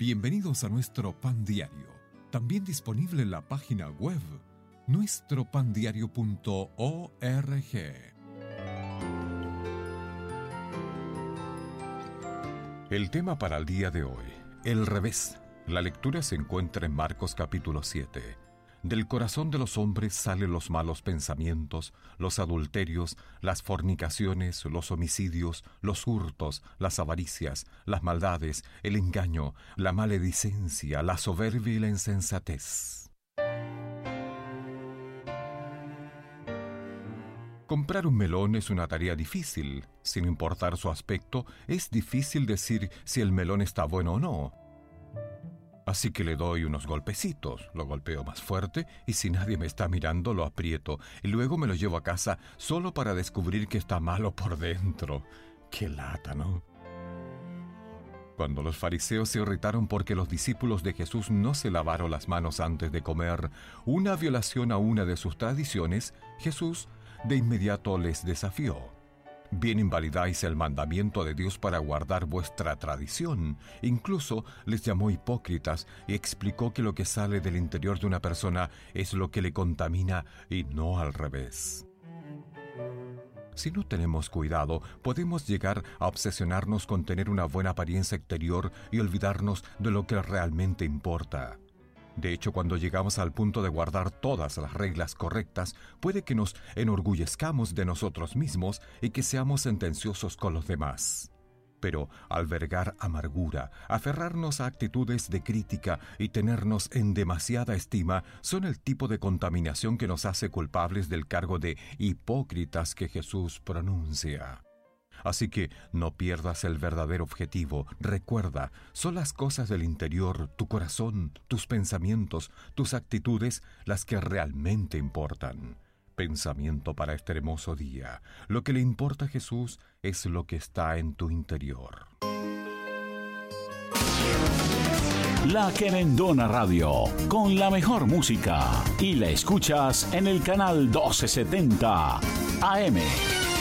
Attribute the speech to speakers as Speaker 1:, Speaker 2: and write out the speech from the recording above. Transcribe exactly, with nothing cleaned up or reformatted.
Speaker 1: Bienvenidos a nuestro Pan Diario, también disponible en la página web nuestro pan diario punto org. El tema para el día de hoy, el revés. La lectura se encuentra en Marcos capítulo siete. Del corazón de los hombres salen los malos pensamientos, los adulterios, las fornicaciones, los homicidios, los hurtos, las avaricias, las maldades, el engaño, la maledicencia, la soberbia y la insensatez. Comprar un melón es una tarea difícil. Sin importar su aspecto, es difícil decir si el melón está bueno o no. Así que le doy unos golpecitos, lo golpeo más fuerte y si nadie me está mirando lo aprieto y luego me lo llevo a casa solo para descubrir que está malo por dentro. ¡Qué lata!, ¿no? Cuando los fariseos se irritaron porque los discípulos de Jesús no se lavaron las manos antes de comer, una violación a una de sus tradiciones, Jesús de inmediato les desafió. Bien invalidáis el mandamiento de Dios para guardar vuestra tradición. Incluso les llamó hipócritas y explicó que lo que sale del interior de una persona es lo que le contamina y no al revés. Si no tenemos cuidado, podemos llegar a obsesionarnos con tener una buena apariencia exterior y olvidarnos de lo que realmente importa. De hecho, cuando llegamos al punto de guardar todas las reglas correctas, puede que nos enorgullezcamos de nosotros mismos y que seamos sentenciosos con los demás. Pero albergar amargura, aferrarnos a actitudes de crítica y tenernos en demasiada estima son el tipo de contaminación que nos hace culpables del cargo de hipócritas que Jesús pronuncia. Así que no pierdas el verdadero objetivo. Recuerda, son las cosas del interior, tu corazón, tus pensamientos, tus actitudes, las que realmente importan. Pensamiento para este hermoso día. Lo que le importa a Jesús es lo que está en tu interior.
Speaker 2: La Querendona Radio, con la mejor música. Y la escuchas en el canal doce setenta A M.